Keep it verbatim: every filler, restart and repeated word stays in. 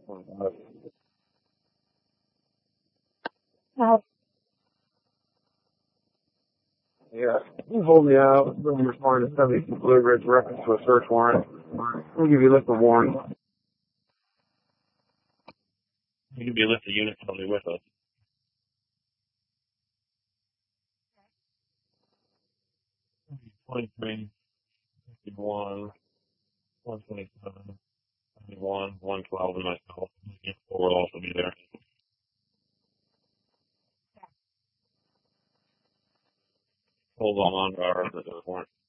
Uh, Uh, yeah, you hold me out. I'm responding to seventy Blue Ridge reference to a search warrant. I'll give you a list of warrants. You can be a list of units probably with us. twenty-three, fifty-one, one twenty-seven, seventy-one, one twelve, and myself. Four will also be there. Hold on to our warrant.